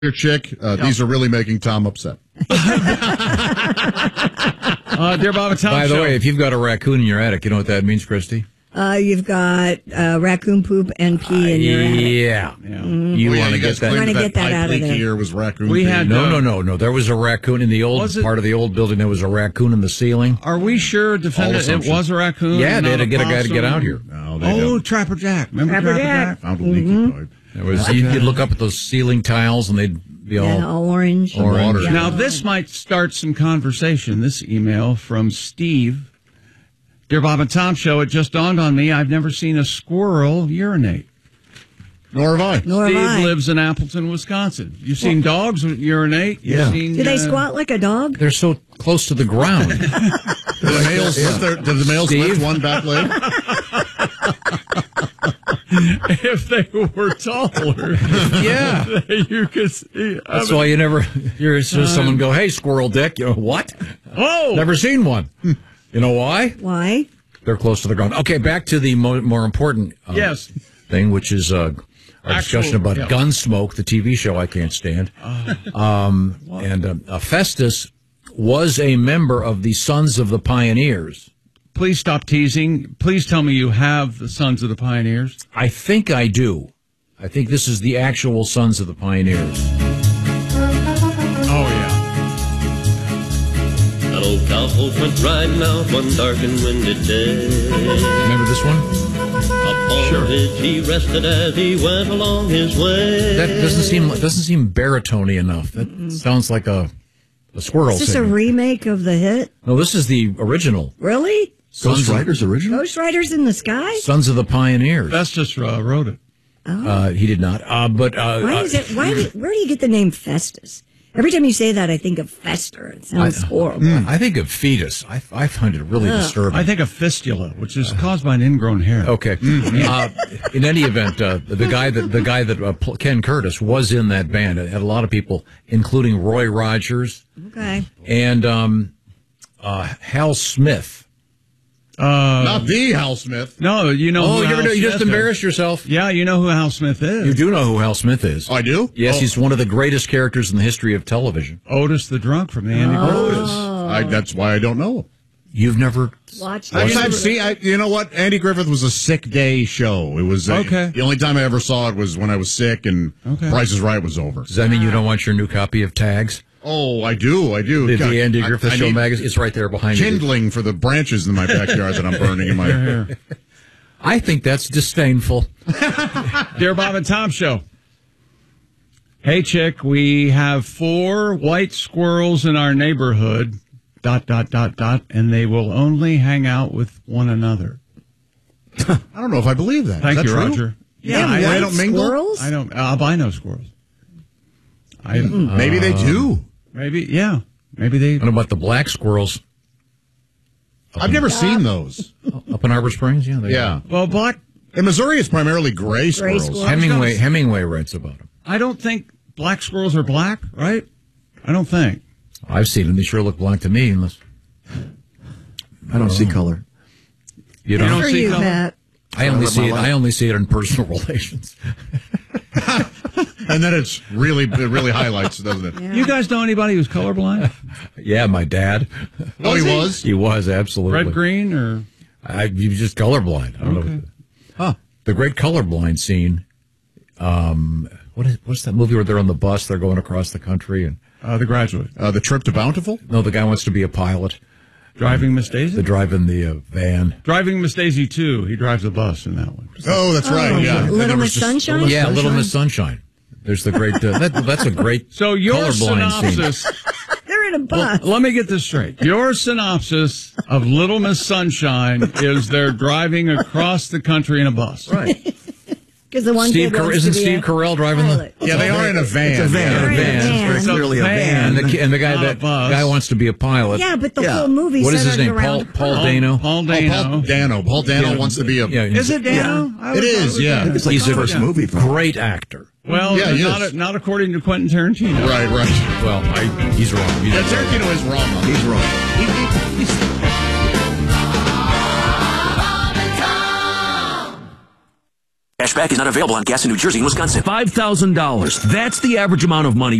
your chick. These are really making Tom upset. Dear Bob and Tom By the Show. way, if you've got a raccoon in your attic, you know what that means, Christy? You've got raccoon poop and pee in your attic. Yeah. You want to get that? You wanna get that out of there. Here was raccoon. We pee. had No. There was a raccoon in the old part of the old building. There was a raccoon in the ceiling. Are we sure, defendant, it was a raccoon? Yeah, they had to not get a guy to possum? get out here. No, they don't. Trapper Jack. Remember Trapper Jack? Found a leaky pipe. There was you'd look up at those ceiling tiles and they'd be all orange. orange. Yeah. Now, this might start some conversation. This email from Steve. Dear Bob and Tom Show, it just dawned on me I've never seen a squirrel urinate. Nor have I. Nor have I. Steve lives in Appleton, Wisconsin. You've seen dogs urinate? Yeah. You've seen, Do they squat like a dog? They're so close to the ground. Do the males Steve? lift one back leg? If they were taller, Yeah. you could see. That's why you never hear someone go, "Hey, squirrel dick." You know what? Oh! Never seen one. You know why? Why? They're close to the ground. Okay, back to the more important Yes. thing, which is our discussion about yeah. Gunsmoke, the TV show I can't stand. Festus was a member of the Sons of the Pioneers. Please stop teasing. Please tell me you have the Sons of the Pioneers. I think I do. I think this is the actual Sons of the Pioneers. Oh, yeah. An old cowpoke went riding out one dark and windy day. Remember this one? Upon a ridge he rested as he went along his way. That doesn't seem baritone enough. That sounds like a squirrel. Is this a singing. remake of the hit? No, this is the original. Really? Ghost Riders original? Ghost Riders in the Sky? Sons of the Pioneers. Festus wrote it. He did not. But Why is it? Where do you get the name Festus? Every time you say that, I think of Fester. It sounds horrible. I think of fetus. I find it really disturbing. I think of fistula, which is caused by an ingrown hair. Okay. In any event, the guy that Ken Curtis was in that band. It had a lot of people, including Roy Rogers Okay. and Hal Smith. Not the Hal Smith. No, you know. who Hal You just Smith embarrassed is. yourself. Yeah, you know who Hal Smith is. You do know who Hal Smith is. Oh, I do? Yes, he's one of the greatest characters in the history of television. Otis the Drunk from the Andy Griffith. That's why I don't know. You've never Watch I've seen. You know what? Andy Griffith was a sick day show. It was Okay. The only time I ever saw it was when I was sick and Price is Right was over. Does that mean you don't want your new copy of Tags? Oh, I do. The Andy Griffith I Show need magazine. It's right there behind you. kindling for the branches in my backyard that I'm burning in my hair. I think that's disdainful. Dear Bob and Tom Show. Hey, chick, we have 4 white squirrels in our neighborhood, ... and they will only hang out with one another. I don't know if I believe that. Thank Is that you, true? Roger. Yeah, they white don't mingle? squirrels? I don't, albino squirrels. Maybe they do. Maybe, yeah. Maybe they... What about the black squirrels I've never seen those. up in Harbor Springs? Yeah. Yeah. Well, black... In Missouri, it's primarily gray squirrels. squirrels. Hemingway writes about them. I don't think black squirrels are black, right? I don't think. I've seen them. They sure look black to me. Unless I don't see color. you don't don't. For see you, color? Pat. I only see it in personal relations. And then it really highlights, doesn't it? Yeah. You guys know anybody who's colorblind? Yeah, my dad. Oh, he was? He was absolutely Red, green, or... He was just colorblind. I don't know. Huh. The great colorblind scene. What's that movie where they're on the bus? They're going across the country and The Graduate. The trip to Bountiful? no, the guy wants to be a pilot. Driving Miss Daisy? They drive in the van. Driving Miss Daisy 2. He drives the bus in that one. Oh, that's right. Yeah. Little And there was Miss just- Sunshine? Yeah, Little Miss Sunshine. There's the great. That's a great. So your colorblind scene. synopsis... They're in a bus. Let me get this straight. Your synopsis of Little Miss Sunshine is they're driving across the country in a bus. Right. Because the one Steve kid wants isn't to be Steve a Carell driving pilot. Yeah, they are in a van. It's a van. They're in a van. It's clearly a van. and the guy Not a bus. guy wants to be a pilot. Yeah, but the Yeah. whole movie What is his centers name? around Paul Dano. Paul Oh, Dano. Paul Dano. Paul Dano wants to be a... Yeah, Is it Dano? I It was- is, yeah. It's like He's the a first movie. From great actor. Well, Yeah, he is. not according to Quentin Tarantino. Right. Well, he's wrong. He's Yeah, Tarantino is wrong. He's wrong. Cashback is not available on gas in New Jersey and Wisconsin. $5,000. That's the average amount of money